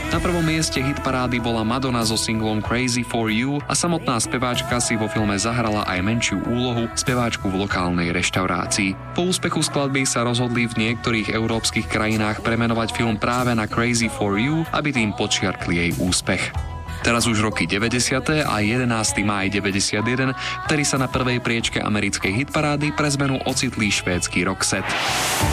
Na prvom mieste hitparády bola Madonna so singlom Crazy for You a samotná speváčka si vo filme zahrala aj menšiu úlohu, speváčku v lokálnej reštaurácii. Po úspechu skladby sa rozhodli v niektorých európskych krajinách premenovať film práve na Crazy for You, aby tým podčiarkli jej úspech. Teraz už roky 90. a 11. máj 91, vtedy sa na prvej priečke americkej hitparády pre zmenu ocitlí švédsky Roxette.